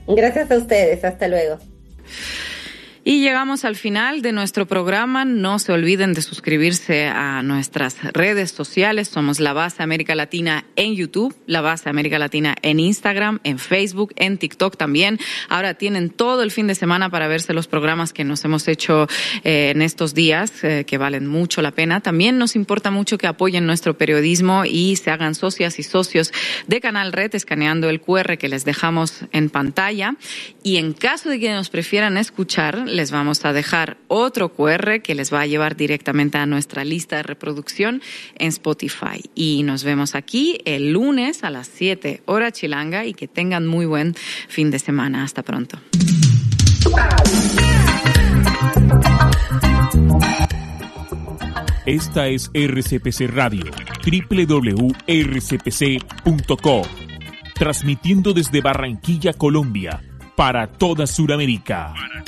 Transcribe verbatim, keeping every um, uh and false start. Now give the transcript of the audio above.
Gracias a ustedes, hasta luego. Y llegamos al final de nuestro programa. No se olviden de suscribirse a nuestras redes sociales. Somos La Base América Latina en YouTube, La Base América Latina en Instagram, en Facebook, en TikTok también. Ahora tienen todo el fin de semana para verse los programas que nos hemos hecho eh, en estos días, eh, que valen mucho la pena. También nos importa mucho que apoyen nuestro periodismo y se hagan socias y socios de Canal Red escaneando el cu erre que les dejamos en pantalla. Y en caso de que nos prefieran escuchar, les vamos a dejar otro cu erre que les va a llevar directamente a nuestra lista de reproducción en Spotify. Y nos vemos aquí el lunes a las siete hora chilanga y que tengan muy buen fin de semana. Hasta pronto. Esta es R C P C Radio, doble u doble u doble u punto r c p c punto co, transmitiendo desde Barranquilla, Colombia, para toda Sudamérica.